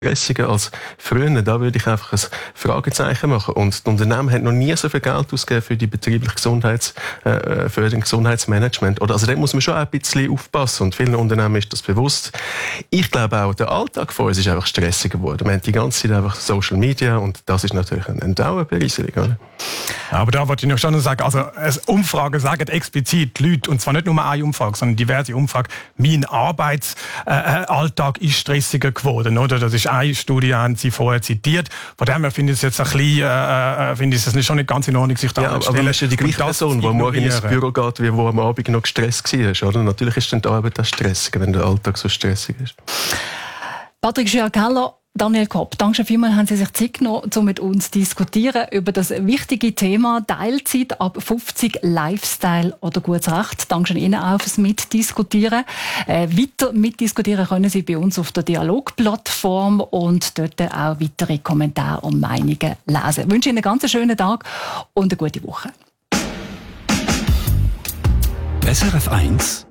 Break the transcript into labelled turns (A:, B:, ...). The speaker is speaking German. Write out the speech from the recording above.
A: stressiger als früher. Da würde ich einfach ein Fragezeichen machen. Und die Unternehmen haben noch nie so viel Geld ausgegeben für die betriebliche Förderung, Gesundheitsmanagement. Also da muss man schon ein bisschen aufpassen. Und vielen Unternehmen ist das bewusst. Ich glaube auch, der Alltag vor uns ist einfach stressiger geworden. Wir haben die ganze Zeit einfach Social Media und das ist natürlich eine Dauerbereicherung, oder?
B: Aber da wollte ich noch schon sagen, also Umfragen sagen explizit Leute, und zwar nicht nur eine Umfrage, sondern diverse Umfragen, mein Arbeitsalltag ist stressiger geworden, oder? Das ist eine Studie, haben Sie vorher zitiert. Von dem her finde ich es jetzt ein bisschen, finde ich es schon nicht ganz in Ordnung, sich da
A: anzustellen. Aber man ist ja die gleiche Person, die morgen ins Büro geht, wie wo am Abend noch gestresst war, oder? Natürlich ist dann die Arbeit auch stressiger, wenn der Alltag so stressig ist.
C: Patrick Scheuer-Keller, Daniel Kopp, danke schon vielmals, haben Sie sich Zeit genommen, um mit uns zu diskutieren über das wichtige Thema Teilzeit ab 50, Lifestyle oder gutes Recht. Danke schon Ihnen auch fürs Mitdiskutieren. Weiter mitdiskutieren können Sie bei uns auf der Dialogplattform und dort auch weitere Kommentare und Meinungen lesen. Ich wünsche Ihnen einen ganz schönen Tag und eine gute Woche.
D: SRF 1